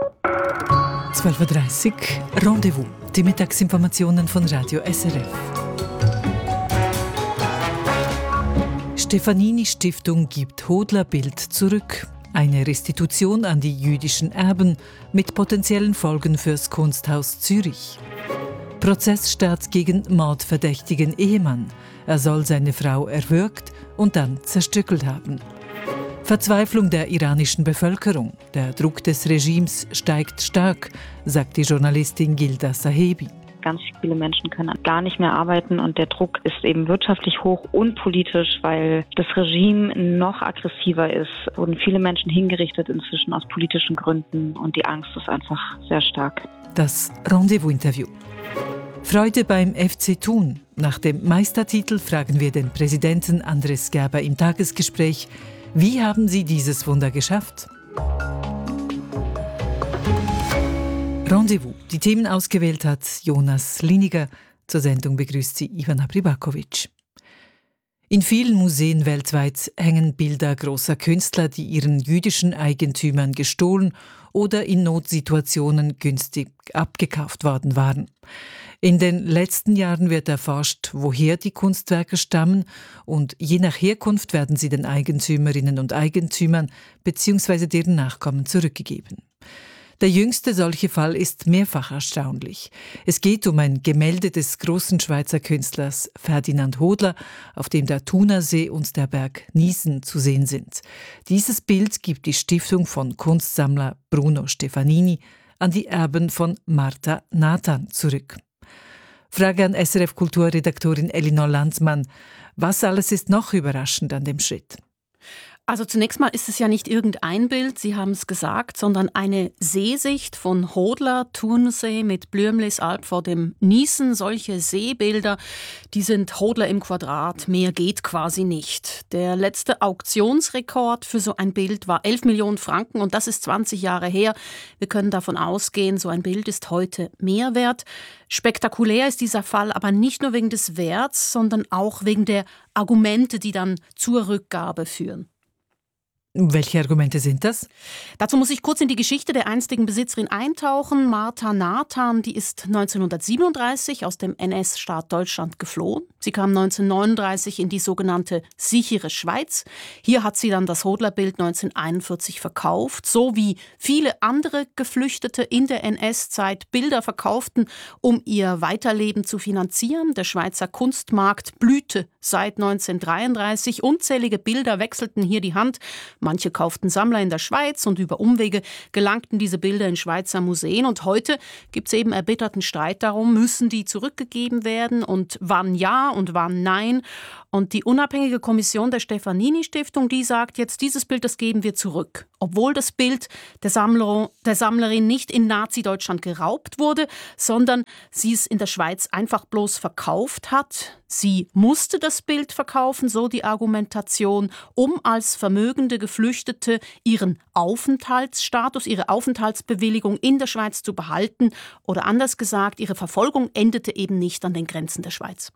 12.30 Uhr, Rendezvous, die Mittagsinformationen von Radio SRF. Stefanini-Stiftung gibt Hodler-Bild zurück. Eine Restitution an die jüdischen Erben mit potenziellen Folgen fürs Kunsthaus Zürich. Prozessstart gegen mordverdächtigen Ehemann. Er soll seine Frau erwürgt und dann zerstückelt haben. Verzweiflung der iranischen Bevölkerung. Der Druck des Regimes steigt stark, sagt die Journalistin Gilda Sahebi. Ganz viele Menschen können gar nicht mehr arbeiten und der Druck ist eben wirtschaftlich hoch und politisch, weil das Regime noch aggressiver ist. Wurden viele Menschen hingerichtet inzwischen aus politischen Gründen und die Angst ist einfach sehr stark. Das Rendezvous-Interview. Freude beim FC Thun. Nach dem Meistertitel fragen wir den Präsidenten Andres Gerber im Tagesgespräch: Wie haben Sie dieses Wunder geschafft? Rendezvous. Die Themen ausgewählt hat Jonas Liniger. Zur Sendung begrüßt sie Ivana Pribakovic. In vielen Museen weltweit hängen Bilder großer Künstler, die ihren jüdischen Eigentümern gestohlen oder in Notsituationen günstig abgekauft worden waren. In den letzten Jahren wird erforscht, woher die Kunstwerke stammen, und je nach Herkunft werden sie den Eigentümerinnen und Eigentümern bzw. deren Nachkommen zurückgegeben. Der jüngste solche Fall ist mehrfach erstaunlich. Es geht um ein Gemälde des großen Schweizer Künstlers Ferdinand Hodler, auf dem der Thunersee und der Berg Niesen zu sehen sind. Dieses Bild gibt die Stiftung von Kunstsammler Bruno Stefanini an die Erben von Martha Nathan zurück. Frage an SRF-Kulturredaktorin Elinor Landsmann: Was alles ist noch überraschend an dem Schritt? Also zunächst mal ist es ja nicht irgendein Bild, Sie haben es gesagt, sondern eine Seesicht von Hodler, Thunersee mit Blümlisalp vor dem Niesen. Solche Seebilder, die sind Hodler im Quadrat. Mehr geht quasi nicht. Der letzte Auktionsrekord für so ein Bild war 11 Millionen Franken und das ist 20 Jahre her. Wir können davon ausgehen, so ein Bild ist heute mehr wert. Spektakulär ist dieser Fall aber nicht nur wegen des Werts, sondern auch wegen der Argumente, die dann zur Rückgabe führen. Welche Argumente sind das? Dazu muss ich kurz in die Geschichte der einstigen Besitzerin eintauchen. Martha Nathan, die ist 1937 aus dem NS-Staat Deutschland geflohen. Sie kam 1939 in die sogenannte sichere Schweiz. Hier hat sie dann das Hodler-Bild 1941 verkauft, so wie viele andere Geflüchtete in der NS-Zeit Bilder verkauften, um ihr Weiterleben zu finanzieren. Der Schweizer Kunstmarkt blühte seit 1933. Unzählige Bilder wechselten hier die Hand. Manche kauften Sammler in der Schweiz und über Umwege gelangten diese Bilder in Schweizer Museen. Und heute gibt es eben erbitterten Streit darum, müssen die zurückgegeben werden und wann ja und wann nein. Und die unabhängige Kommission der Stefanini-Stiftung, die sagt jetzt, dieses Bild, das geben wir zurück. Obwohl das Bild der Sammlerin nicht in Nazi-Deutschland geraubt wurde, sondern sie es in der Schweiz einfach bloß verkauft hat. Sie musste das Bild verkaufen, so die Argumentation, um als vermögende Geflüchtete ihren Aufenthaltsstatus, ihre Aufenthaltsbewilligung in der Schweiz zu behalten. Oder anders gesagt, ihre Verfolgung endete eben nicht an den Grenzen der Schweiz.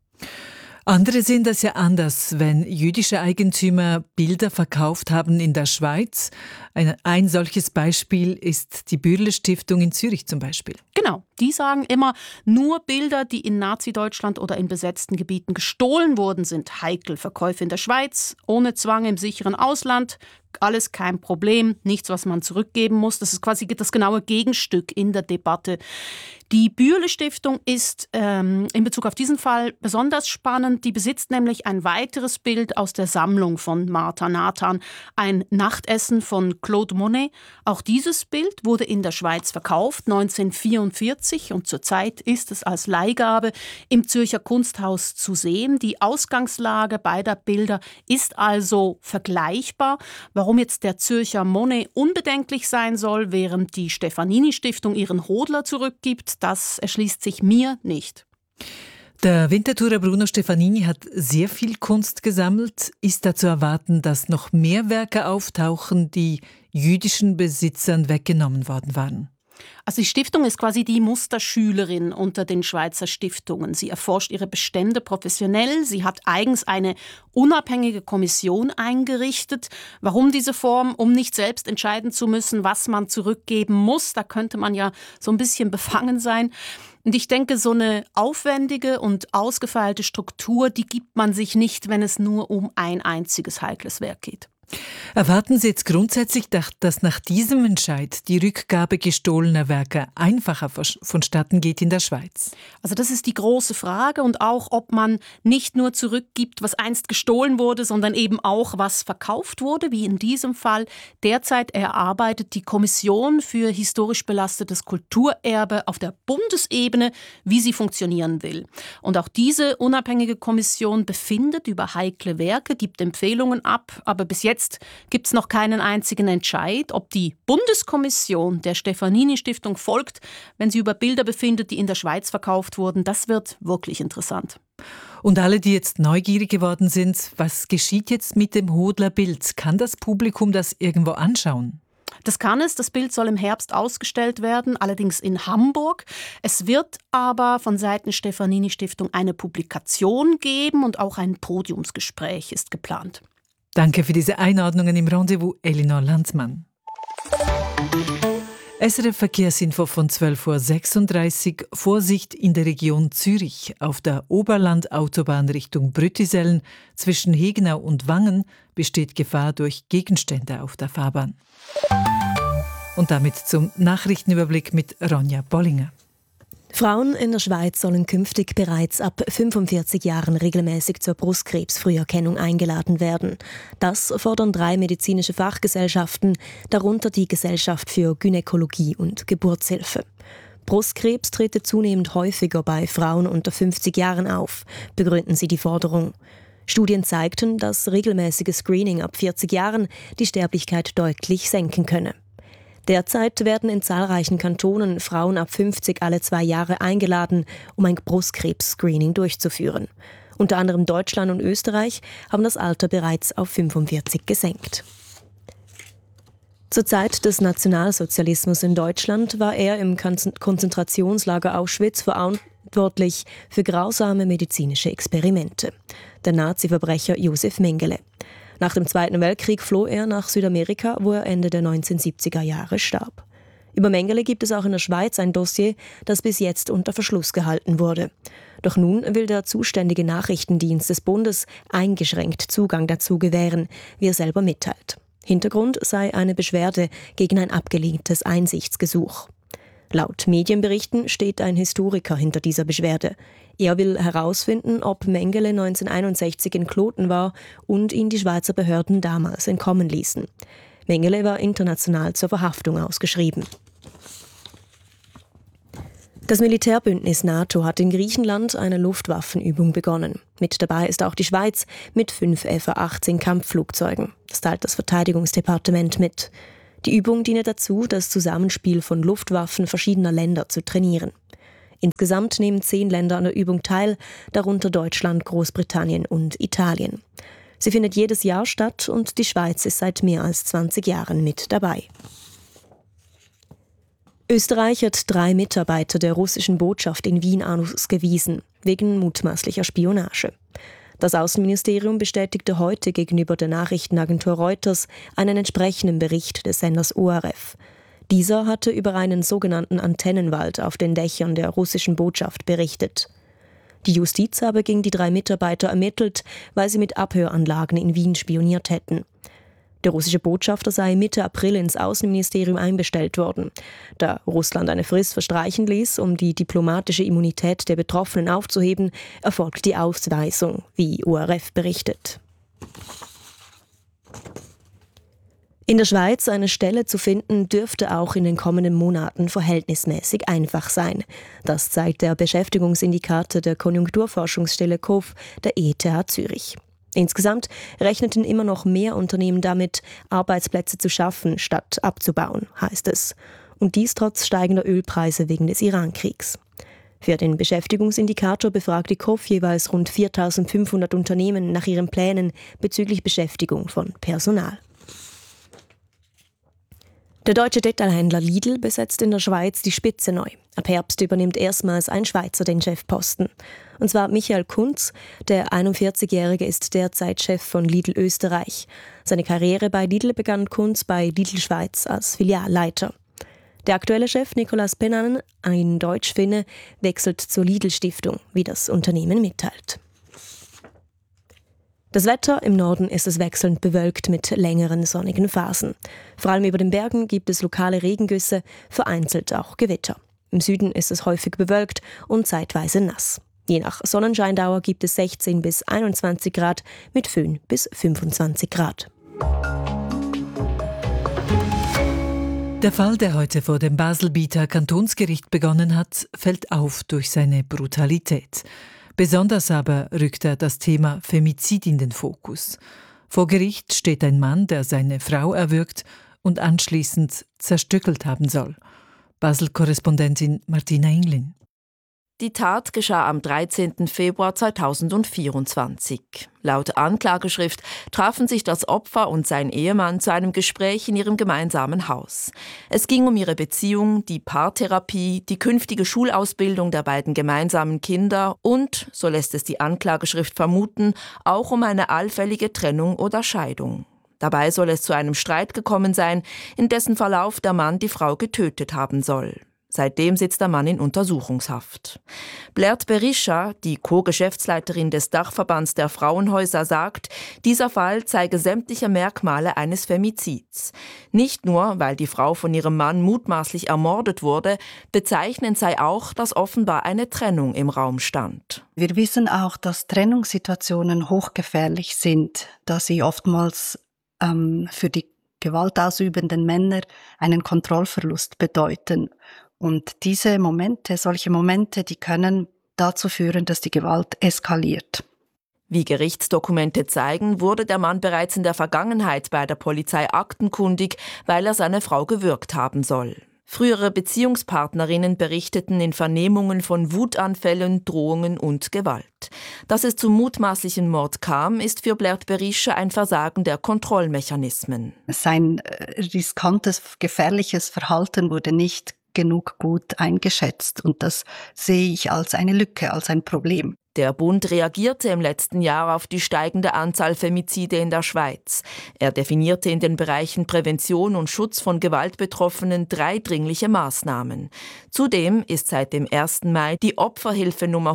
Andere sehen das ja anders, wenn jüdische Eigentümer Bilder verkauft haben in der Schweiz. Ein solches Beispiel ist die Bürle-Stiftung in Zürich zum Beispiel. Genau, die sagen immer, nur Bilder, die in Nazi-Deutschland oder in besetzten Gebieten gestohlen wurden, sind heikel. Verkäufe in der Schweiz, ohne Zwang im sicheren Ausland, alles kein Problem, nichts, was man zurückgeben muss. Das ist quasi das genaue Gegenstück in der Debatte. Die Bürle-Stiftung ist in Bezug auf diesen Fall besonders spannend. Die besitzt nämlich ein weiteres Bild aus der Sammlung von Martha Nathan, ein Nachtessen von Claude Monet. Auch dieses Bild wurde in der Schweiz verkauft, 1944, und zurzeit ist es als Leihgabe im Zürcher Kunsthaus zu sehen. Die Ausgangslage beider Bilder ist also vergleichbar. Warum jetzt der Zürcher Monet unbedenklich sein soll, während die Stefanini-Stiftung ihren Hodler zurückgibt, das erschließt sich mir nicht. Der Winterthurer Bruno Stefanini hat sehr viel Kunst gesammelt. Ist da zu erwarten, dass noch mehr Werke auftauchen, die jüdischen Besitzern weggenommen worden waren? Also die Stiftung ist quasi die Musterschülerin unter den Schweizer Stiftungen. Sie erforscht ihre Bestände professionell. Sie hat eigens eine unabhängige Kommission eingerichtet. Warum diese Form? Um nicht selbst entscheiden zu müssen, was man zurückgeben muss. Da könnte man ja so ein bisschen befangen sein. Und ich denke, so eine aufwendige und ausgefeilte Struktur, die gibt man sich nicht, wenn es nur um ein einziges heikles Werk geht. Erwarten Sie jetzt grundsätzlich, dass nach diesem Entscheid die Rückgabe gestohlener Werke einfacher vonstatten geht in der Schweiz? Also das ist die große Frage und auch, ob man nicht nur zurückgibt, was einst gestohlen wurde, sondern eben auch, was verkauft wurde, wie in diesem Fall. Derzeit erarbeitet die Kommission für historisch belastetes Kulturerbe auf der Bundesebene, wie sie funktionieren will. Und auch diese unabhängige Kommission befindet über heikle Werke, gibt Empfehlungen ab, aber bis jetzt gibt es noch keinen einzigen Entscheid, ob die Bundeskommission der Stefanini-Stiftung folgt, wenn sie über Bilder befindet, die in der Schweiz verkauft wurden. Das wird wirklich interessant. Und alle, die jetzt neugierig geworden sind, was geschieht jetzt mit dem Hodler-Bild? Kann das Publikum das irgendwo anschauen? Das kann es. Das Bild soll im Herbst ausgestellt werden, allerdings in Hamburg. Es wird aber von Seiten Stefanini-Stiftung eine Publikation geben und auch ein Podiumsgespräch ist geplant. Danke für diese Einordnungen im Rendezvous, Elinor Landsmann. SRF Verkehrsinfo von 12.36 Uhr. Vorsicht in der Region Zürich. Auf der Oberland-Autobahn Richtung Brüttisellen zwischen Hegenau und Wangen besteht Gefahr durch Gegenstände auf der Fahrbahn. Und damit zum Nachrichtenüberblick mit Ronja Bollinger. Frauen in der Schweiz sollen künftig bereits ab 45 Jahren regelmäßig zur Brustkrebsfrüherkennung eingeladen werden. Das fordern 3 medizinische Fachgesellschaften, darunter die Gesellschaft für Gynäkologie und Geburtshilfe. Brustkrebs trete zunehmend häufiger bei Frauen unter 50 Jahren auf, begründen sie die Forderung. Studien zeigten, dass regelmäßiges Screening ab 40 Jahren die Sterblichkeit deutlich senken könne. Derzeit werden in zahlreichen Kantonen Frauen ab 50 alle 2 Jahre eingeladen, um ein Brustkrebs-Screening durchzuführen. Unter anderem Deutschland und Österreich haben das Alter bereits auf 45 gesenkt. Zur Zeit des Nationalsozialismus in Deutschland war er im Konzentrationslager Auschwitz verantwortlich für grausame medizinische Experimente. Der Nazi-Verbrecher Josef Mengele. Nach dem Zweiten Weltkrieg floh er nach Südamerika, wo er Ende der 1970er Jahre starb. Über Mengele gibt es auch in der Schweiz ein Dossier, das bis jetzt unter Verschluss gehalten wurde. Doch nun will der zuständige Nachrichtendienst des Bundes eingeschränkt Zugang dazu gewähren, wie er selber mitteilt. Hintergrund sei eine Beschwerde gegen ein abgelehntes Einsichtsgesuch. Laut Medienberichten steht ein Historiker hinter dieser Beschwerde. Er will herausfinden, ob Mengele 1961 in Kloten war und ihn die Schweizer Behörden damals entkommen ließen. Mengele war international zur Verhaftung ausgeschrieben. Das Militärbündnis NATO hat in Griechenland eine Luftwaffenübung begonnen. Mit dabei ist auch die Schweiz mit 5 F-18 Kampfflugzeugen. Das teilt das Verteidigungsdepartement mit. Die Übung diene dazu, das Zusammenspiel von Luftwaffen verschiedener Länder zu trainieren. Insgesamt nehmen 10 Länder an der Übung teil, darunter Deutschland, Großbritannien und Italien. Sie findet jedes Jahr statt und die Schweiz ist seit mehr als 20 Jahren mit dabei. Österreich hat 3 Mitarbeiter der russischen Botschaft in Wien ausgewiesen, wegen mutmaßlicher Spionage. Das Außenministerium bestätigte heute gegenüber der Nachrichtenagentur Reuters einen entsprechenden Bericht des Senders ORF. Dieser hatte über einen sogenannten Antennenwald auf den Dächern der russischen Botschaft berichtet. Die Justiz habe gegen die 3 Mitarbeiter ermittelt, weil sie mit Abhöranlagen in Wien spioniert hätten. Der russische Botschafter sei Mitte April ins Außenministerium einbestellt worden. Da Russland eine Frist verstreichen ließ, um die diplomatische Immunität der Betroffenen aufzuheben, erfolgt die Ausweisung, wie ORF berichtet. In der Schweiz eine Stelle zu finden, dürfte auch in den kommenden Monaten verhältnismäßig einfach sein. Das zeigt der Beschäftigungsindikator der Konjunkturforschungsstelle KOF der ETH Zürich. Insgesamt rechneten immer noch mehr Unternehmen damit, Arbeitsplätze zu schaffen, statt abzubauen, heißt es. Und dies trotz steigender Ölpreise wegen des Irankriegs. Für den Beschäftigungsindikator befragt die KOF jeweils rund 4.500 Unternehmen nach ihren Plänen bezüglich Beschäftigung von Personal. Der deutsche Detailhändler Lidl besetzt in der Schweiz die Spitze neu. Ab Herbst übernimmt erstmals ein Schweizer den Chefposten. Und zwar Michael Kunz. Der 41-Jährige ist derzeit Chef von Lidl Österreich. Seine Karriere bei Lidl begann Kunz bei Lidl Schweiz als Filialleiter. Der aktuelle Chef Nicolas Pennanen, ein Deutsch-Finne, wechselt zur Lidl-Stiftung, wie das Unternehmen mitteilt. Das Wetter im Norden ist es wechselnd bewölkt mit längeren sonnigen Phasen. Vor allem über den Bergen gibt es lokale Regengüsse, vereinzelt auch Gewitter. Im Süden ist es häufig bewölkt und zeitweise nass. Je nach Sonnenscheindauer gibt es 16 bis 21 Grad mit Föhn bis 25 Grad. Der Fall, der heute vor dem Baselbieter Kantonsgericht begonnen hat, fällt auf durch seine Brutalität. Besonders aber rückt er das Thema Femizid in den Fokus. Vor Gericht steht ein Mann, der seine Frau erwürgt und anschließend zerstückelt haben soll. Basel-Korrespondentin Martina Inglin. Die Tat geschah am 13. Februar 2024. Laut Anklageschrift trafen sich das Opfer und sein Ehemann zu einem Gespräch in ihrem gemeinsamen Haus. Es ging um ihre Beziehung, die Paartherapie, die künftige Schulausbildung der beiden gemeinsamen Kinder und, so lässt es die Anklageschrift vermuten, auch um eine allfällige Trennung oder Scheidung. Dabei soll es zu einem Streit gekommen sein, in dessen Verlauf der Mann die Frau getötet haben soll. Seitdem sitzt der Mann in Untersuchungshaft. Blaird Berisha, die Co-Geschäftsleiterin des Dachverbands der Frauenhäuser, sagt, dieser Fall zeige sämtliche Merkmale eines Femizids. Nicht nur, weil die Frau von ihrem Mann mutmaßlich ermordet wurde, bezeichnend sei auch, dass offenbar eine Trennung im Raum stand. Wir wissen auch, dass Trennungssituationen hochgefährlich sind, da sie oftmals für die gewaltausübenden Männer einen Kontrollverlust bedeuten. Und solche Momente, die können dazu führen, dass die Gewalt eskaliert. Wie Gerichtsdokumente zeigen, wurde der Mann bereits in der Vergangenheit bei der Polizei aktenkundig, weil er seine Frau gewürgt haben soll. Frühere Beziehungspartnerinnen berichteten in Vernehmungen von Wutanfällen, Drohungen und Gewalt. Dass es zum mutmaßlichen Mord kam, ist für Blaird Berisha ein Versagen der Kontrollmechanismen. Sein riskantes, gefährliches Verhalten wurde nicht genug gut eingeschätzt und das sehe ich als eine Lücke, als ein Problem. Der Bund reagierte im letzten Jahr auf die steigende Anzahl Femizide in der Schweiz. Er definierte in den Bereichen Prävention und Schutz von Gewaltbetroffenen 3 dringliche Maßnahmen. Zudem ist seit dem 1. Mai die Opferhilfe Nummer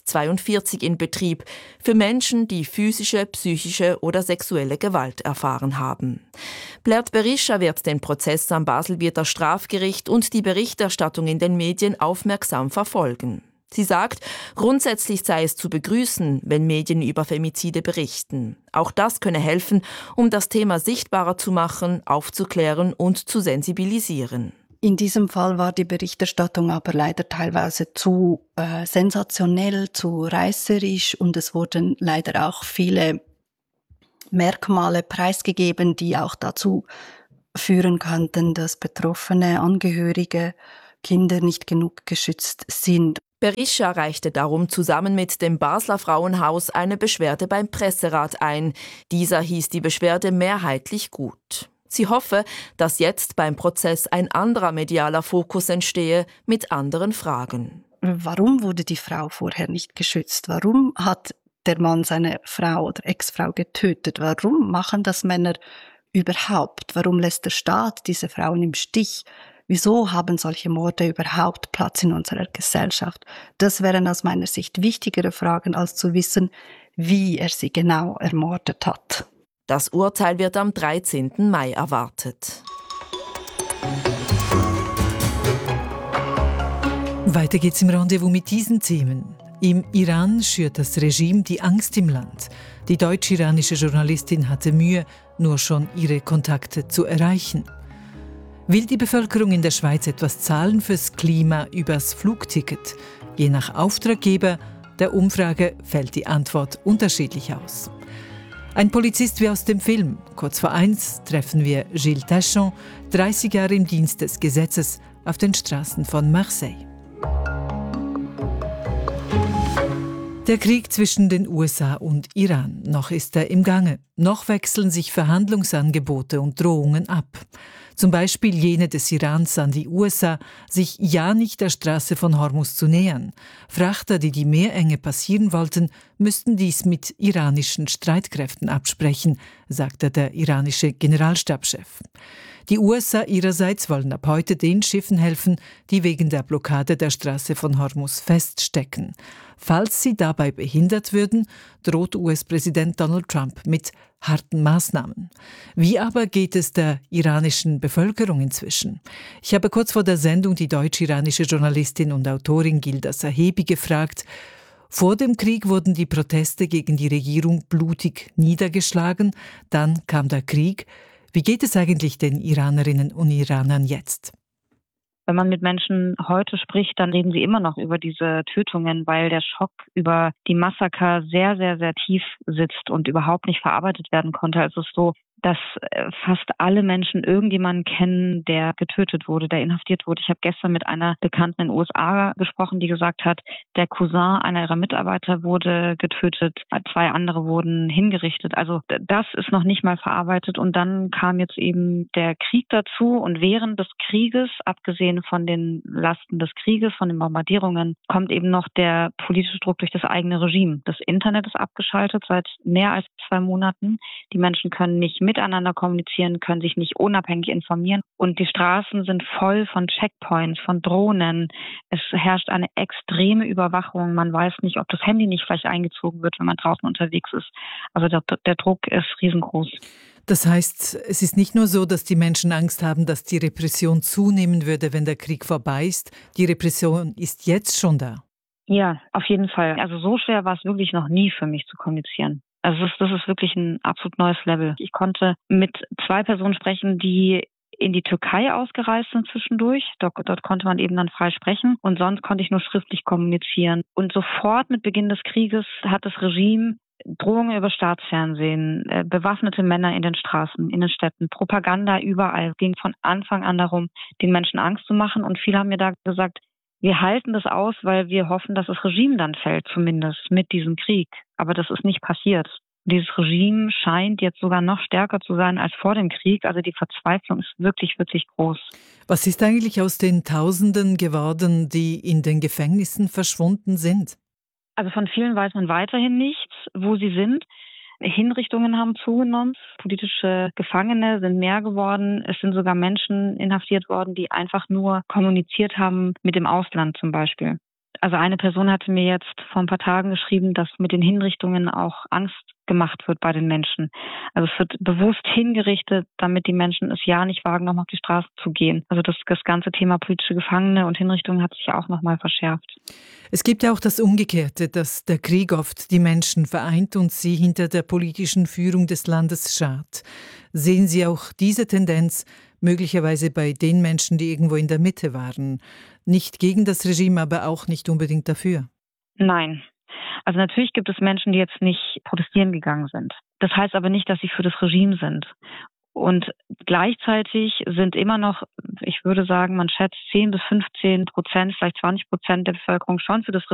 142 in Betrieb für Menschen, die physische, psychische oder sexuelle Gewalt erfahren haben. Blaird Berisha wird den Prozess am Baselbieter Strafgericht und die Berichterstattung in den Medien aufmerksam verfolgen. Sie sagt, grundsätzlich sei es zu begrüßen, wenn Medien über Femizide berichten. Auch das könne helfen, um das Thema sichtbarer zu machen, aufzuklären und zu sensibilisieren. In diesem Fall war die Berichterstattung aber leider teilweise zu sensationell, zu reißerisch und es wurden leider auch viele Merkmale preisgegeben, die auch dazu führen könnten, dass betroffene Angehörige, Kinder nicht genug geschützt sind. Berisha reichte darum zusammen mit dem Basler Frauenhaus eine Beschwerde beim Presserat ein. Dieser hieß die Beschwerde mehrheitlich gut. Sie hoffe, dass jetzt beim Prozess ein anderer medialer Fokus entstehe mit anderen Fragen. Warum wurde die Frau vorher nicht geschützt? Warum hat der Mann seine Frau oder Ex-Frau getötet? Warum machen das Männer überhaupt? Warum lässt der Staat diese Frauen im Stich? Wieso haben solche Morde überhaupt Platz in unserer Gesellschaft? Das wären aus meiner Sicht wichtigere Fragen, als zu wissen, wie er sie genau ermordet hat. Das Urteil wird am 13. Mai erwartet. Weiter geht's im Rendezvous mit diesen Themen. Im Iran schürt das Regime die Angst im Land. Die deutsch-iranische Journalistin hatte Mühe, nur schon ihre Kontakte zu erreichen. Will die Bevölkerung in der Schweiz etwas zahlen fürs Klima übers Flugticket? Je nach Auftraggeber der Umfrage fällt die Antwort unterschiedlich aus. Ein Polizist wie aus dem Film. Kurz vor 1 treffen wir Gilles Tachon, 30 Jahre im Dienst des Gesetzes, auf den Straßen von Marseille. Der Krieg zwischen den USA und Iran. Noch ist er im Gange. Noch wechseln sich Verhandlungsangebote und Drohungen ab. Zum Beispiel jene des Irans an die USA, sich ja nicht der Straße von Hormuz zu nähern. Frachter, die die Meerenge passieren wollten, müssten dies mit iranischen Streitkräften absprechen, sagte der iranische Generalstabschef. Die USA ihrerseits wollen ab heute den Schiffen helfen, die wegen der Blockade der Straße von Hormuz feststecken. Falls sie dabei behindert würden, droht US-Präsident Donald Trump mit harten Maßnahmen. Wie aber geht es der iranischen Bevölkerung inzwischen? Ich habe kurz vor der Sendung die deutsch-iranische Journalistin und Autorin Gilda Sahebi gefragt. Vor dem Krieg wurden die Proteste gegen die Regierung blutig niedergeschlagen, dann kam der Krieg. Wie geht es eigentlich den Iranerinnen und Iranern jetzt? Wenn man mit Menschen heute spricht, dann reden sie immer noch über diese Tötungen, weil der Schock über die Massaker sehr, sehr, sehr tief sitzt und überhaupt nicht verarbeitet werden konnte. Also es ist so, dass fast alle Menschen irgendjemanden kennen, der getötet wurde, der inhaftiert wurde. Ich habe gestern mit einer Bekannten in den USA gesprochen, die gesagt hat, der Cousin einer ihrer Mitarbeiter wurde getötet, 2 andere wurden hingerichtet. Also das ist noch nicht mal verarbeitet. Und dann kam jetzt eben der Krieg dazu. Und während des Krieges, abgesehen von den Lasten des Krieges, von den Bombardierungen, kommt eben noch der politische Druck durch das eigene Regime. Das Internet ist abgeschaltet seit mehr als 2 Monaten. Die Menschen können nicht miteinander kommunizieren, können sich nicht unabhängig informieren. Und die Straßen sind voll von Checkpoints, von Drohnen. Es herrscht eine extreme Überwachung. Man weiß nicht, ob das Handy nicht vielleicht eingezogen wird, wenn man draußen unterwegs ist. Also der Druck ist riesengroß. Das heißt, es ist nicht nur so, dass die Menschen Angst haben, dass die Repression zunehmen würde, wenn der Krieg vorbei ist. Die Repression ist jetzt schon da. Ja, auf jeden Fall. Also so schwer war es wirklich noch nie für mich zu kommunizieren. Also das ist wirklich ein absolut neues Level. Ich konnte mit 2 Personen sprechen, die in die Türkei ausgereist sind zwischendurch. Dort konnte man eben dann frei sprechen. Und sonst konnte ich nur schriftlich kommunizieren. Und sofort mit Beginn des Krieges hat das Regime Drohungen über Staatsfernsehen, bewaffnete Männer in den Straßen, in den Städten, Propaganda überall. Es ging von Anfang an darum, den Menschen Angst zu machen. Und viele haben mir da gesagt, wir halten das aus, weil wir hoffen, dass das Regime dann fällt, zumindest mit diesem Krieg. Aber das ist nicht passiert. Dieses Regime scheint jetzt sogar noch stärker zu sein als vor dem Krieg. Also die Verzweiflung ist wirklich, wirklich groß. Was ist eigentlich aus den Tausenden geworden, die in den Gefängnissen verschwunden sind? Also von vielen weiß man weiterhin nichts, wo sie sind. Hinrichtungen haben zugenommen, politische Gefangene sind mehr geworden. Es sind sogar Menschen inhaftiert worden, die einfach nur kommuniziert haben mit dem Ausland zum Beispiel. Also eine Person hatte mir jetzt vor ein paar Tagen geschrieben, dass mit den Hinrichtungen auch Angst gemacht wird bei den Menschen. Also es wird bewusst hingerichtet, damit die Menschen es ja nicht wagen, nochmal auf die Straße zu gehen. Also das ganze Thema politische Gefangene und Hinrichtungen hat sich auch nochmal verschärft. Es gibt ja auch das Umgekehrte, dass der Krieg oft die Menschen vereint und sie hinter der politischen Führung des Landes schart. Sehen Sie auch diese Tendenz möglicherweise bei den Menschen, die irgendwo in der Mitte waren? Nicht gegen das Regime, aber auch nicht unbedingt dafür? Nein. Also natürlich gibt es Menschen, die jetzt nicht protestieren gegangen sind. Das heißt aber nicht, dass sie für das Regime sind. Und gleichzeitig sind immer noch, ich würde sagen, man schätzt 10 bis 15%, vielleicht 20% der Bevölkerung schon für das